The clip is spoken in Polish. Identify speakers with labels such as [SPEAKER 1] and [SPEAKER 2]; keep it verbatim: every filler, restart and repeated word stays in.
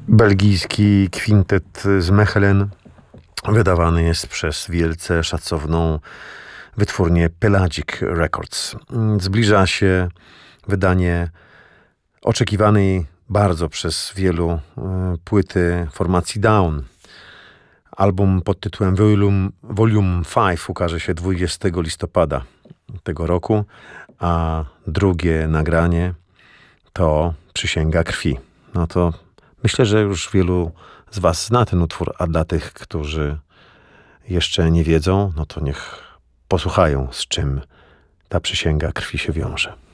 [SPEAKER 1] Belgijski kwintet z Mechelen wydawany jest przez wielce szacowną wytwórnię Pelagic Records. Zbliża się wydanie oczekiwanej bardzo przez wielu płyty formacji Down. Album pod tytułem Volume, Volume pięć ukaże się dwudziestego listopada tego roku, a drugie nagranie to Przysięga krwi. No to myślę, że już wielu z was zna ten utwór, a dla tych, którzy jeszcze nie wiedzą, no to niech posłuchają, z czym ta przysięga krwi się wiąże.